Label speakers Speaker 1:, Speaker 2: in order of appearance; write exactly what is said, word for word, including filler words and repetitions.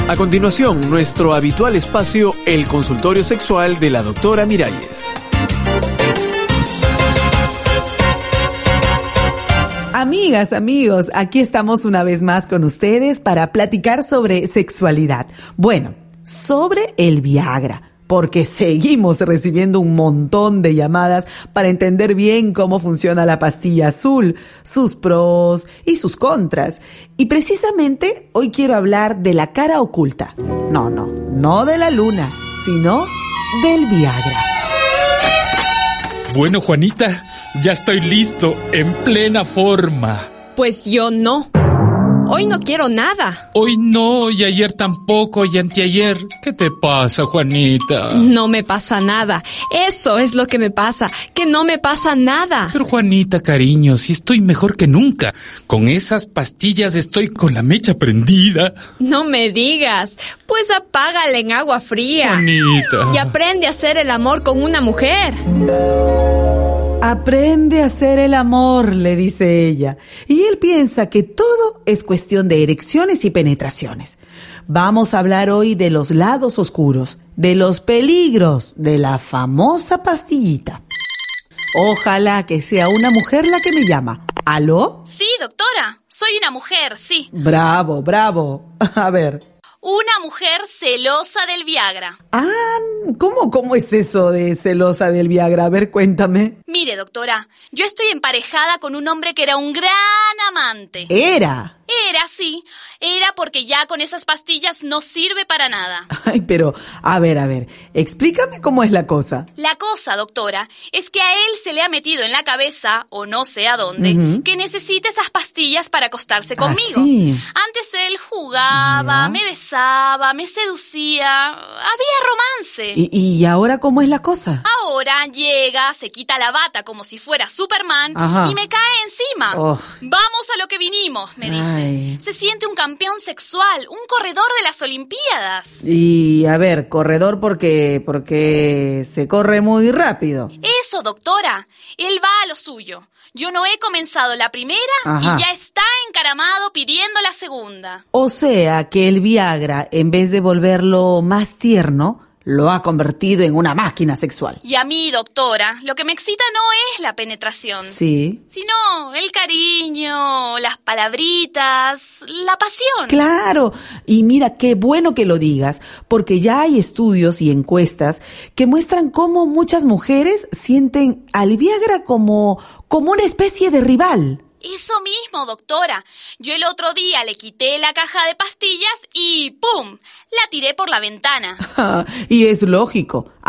Speaker 1: A continuación, nuestro habitual espacio, el consultorio sexual de la doctora Miralles.
Speaker 2: Amigas, amigos, aquí estamos una vez más con ustedes para platicar sobre sexualidad. Bueno, sobre el Viagra, porque seguimos recibiendo un montón de llamadas para entender bien cómo funciona la pastilla azul, sus pros y sus contras. Y precisamente hoy quiero hablar de la cara oculta. No, no, no de la luna, sino del Viagra.
Speaker 3: Bueno, Juanita, ya estoy listo, en plena forma.
Speaker 4: Pues yo no. Hoy no quiero nada.
Speaker 3: Hoy no, y ayer tampoco, y anteayer. ¿Qué te pasa, Juanita?
Speaker 4: No me pasa nada. Eso es lo que me pasa, que no me pasa nada.
Speaker 3: Pero, Juanita, cariño, si estoy mejor que nunca. Con esas pastillas estoy con la mecha prendida.
Speaker 4: No me digas. Pues apágala en agua fría.
Speaker 3: Juanita.
Speaker 4: Y aprende a hacer el amor con una mujer.
Speaker 2: Aprende a hacer el amor, le dice ella. Y él piensa que todo es cuestión de erecciones y penetraciones. Vamos a hablar hoy de los lados oscuros, de los peligros de la famosa pastillita. Ojalá que sea una mujer la que me llama. ¿Aló?
Speaker 5: Sí, doctora. Soy una mujer, sí.
Speaker 2: Bravo, bravo. A ver.
Speaker 5: Una mujer celosa del Viagra.
Speaker 2: Ah, ¿cómo, cómo es eso de celosa del Viagra? A ver, cuéntame.
Speaker 5: Mire, doctora, yo estoy emparejada con un hombre que era un gran amante.
Speaker 2: ¿Era?
Speaker 5: Era, sí. Era porque ya con esas pastillas no sirve para nada.
Speaker 2: Ay, pero, a ver, a ver, explícame cómo es la cosa.
Speaker 5: La cosa, doctora, es que a él se le ha metido en la cabeza, o no sé a dónde, uh-huh. que necesita esas pastillas para acostarse conmigo.
Speaker 2: ¿Ah, sí?
Speaker 5: Antes él jugaba, ¿Ya? me besaba, me seducía, había romance.
Speaker 2: ¿Y, ¿Y ahora cómo es la cosa?
Speaker 5: Ahora llega, se quita la bata como si fuera Superman
Speaker 2: Ajá.
Speaker 5: y me cae encima.
Speaker 2: Oh.
Speaker 5: Vamos a lo que vinimos, me dice.
Speaker 2: Ay.
Speaker 5: Se siente un campeón sexual, un corredor de las Olimpiadas.
Speaker 2: Y, a ver, corredor porque, porque se corre muy rápido.
Speaker 5: Eso, doctora. Él va a lo suyo. Yo no he comenzado la primera
Speaker 2: Ajá.
Speaker 5: y ya está encaramado pidiendo la segunda.
Speaker 2: O sea que el Viagra, en vez de volverlo más tierno, lo ha convertido en una máquina sexual.
Speaker 5: Y a mí, doctora, lo que me excita no es la penetración.
Speaker 2: Sí.
Speaker 5: Sino el cariño, las palabritas, la pasión.
Speaker 2: Claro. Y mira, qué bueno que lo digas, porque ya hay estudios y encuestas que muestran cómo muchas mujeres sienten al Viagra como, como una especie de rival.
Speaker 5: Eso mismo, doctora. Yo el otro día le quité la caja de pastillas y ¡pum!, la tiré por la ventana.
Speaker 2: Y es lógico.